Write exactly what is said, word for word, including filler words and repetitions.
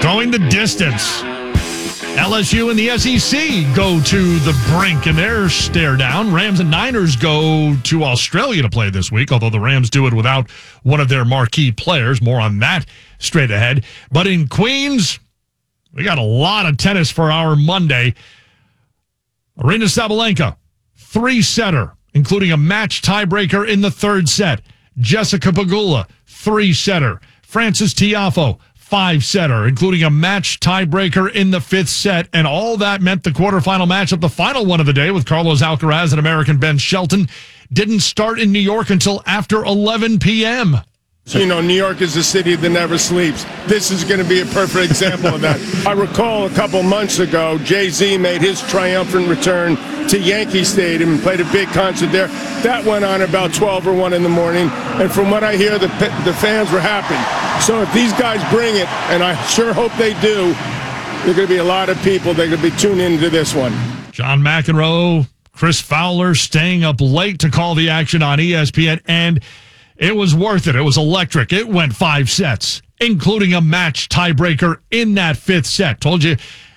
going the distance. L S U and the S E C go to the brink in their stare down. Rams and Niners go to Australia to play this week, although the Rams do it without one of their marquee players. More on that straight ahead. But in Queens, we got a lot of tennis for our Monday. Aryna Sabalenka, three-setter, including a match tiebreaker in the third set. Jessica Pegula, three-setter. Frances Tiafoe, five-setter, including a match tiebreaker in the fifth set. And all that meant the quarterfinal matchup, the final one of the day with Carlos Alcaraz and American Ben Shelton, didn't start in New York until after eleven p.m. You know, New York is a city that never sleeps. This is going to be a perfect example of that. I recall a couple months ago, Jay-Z made his triumphant return to Yankee Stadium and played a big concert there. That went on about twelve or one in the morning, and from what I hear, the the fans were happy. So if these guys bring it, and I sure hope they do, there are going to be a lot of people that are going to be tuned into this one. John McEnroe, Chris Fowler staying up late to call the action on E S P N, and it was worth it. It was electric. It went five sets, including a match tiebreaker in that fifth set. Told you,